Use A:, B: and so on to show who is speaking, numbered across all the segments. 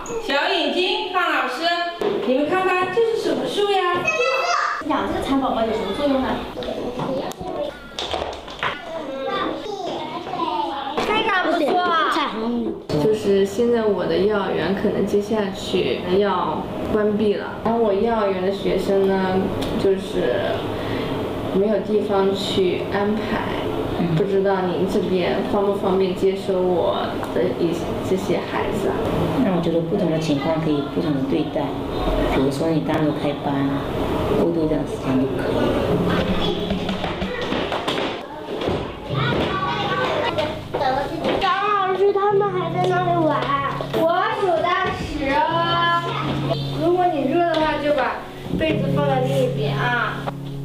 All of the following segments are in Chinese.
A: 小眼睛，胖老师，你们看看这是什么树呀？
B: 养这个蚕宝宝有什么作用呢？非常不错啊！
C: 就是现在我的幼儿园可能接下去要关闭了，然后我幼儿园的学生呢，就是没有地方去安排。不知道您这边方不方便接收我的这些孩子啊？
D: 那我觉得不同的情况可以不同的对待，比如说你单独开班，过渡一段时间就可以。
E: 张老师他们还在那里玩。
A: 我数到10哦。如果你热的话，就把被子放在另一边啊。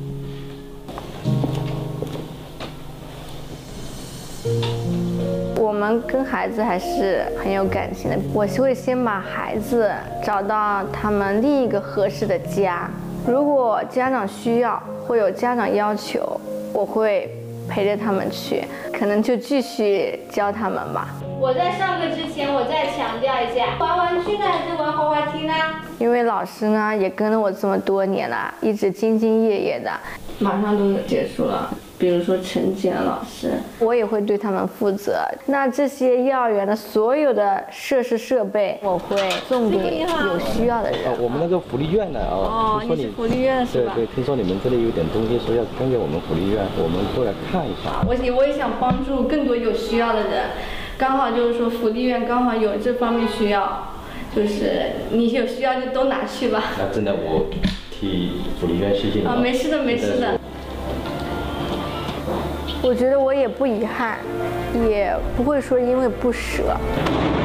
C: 我们跟孩子还是很有感情的。我会先把孩子找到他们另一个合适的家。如果家长需要或有家长要求，我会陪着他们去，可能就继续教他们吧。
A: 我在上课之前，我再强调一下，玩玩具呢还是玩滑滑梯呢？
C: 因为老师呢也跟了我这么多年了，一直兢兢业业的，马上都结束了。比如说陈检老师，我也会对他们负责。那这些幼儿园的所有的设施设备，我会送给有需要的人。
F: 我们那个福利院的
C: 哦，你是福利院是吧？
F: 对，听说你们这里有点东西，说要捐给我们福利院，我们过来看一下。
C: 我也想帮助更多有需要的人，刚好就是说福利院刚好有这方面需要，就是你有需要就都拿去吧。
F: 那真的我替福利院谢谢你。
C: 啊，没事的，没事的。我觉得我也不遗憾，也不会说因为不舍。